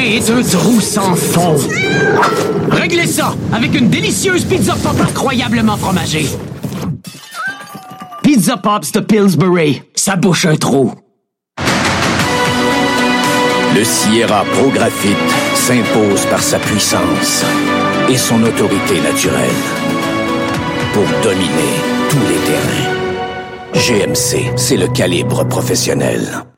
est un trou sans fond. Réglez ça avec une délicieuse pizza pop incroyablement fromagée. Pizza Pops de Pillsbury. Ça bouche un trou. Le Sierra Pro Graphite s'impose par sa puissance et son autorité naturelle pour dominer tous les terrains. GMC, c'est le calibre professionnel.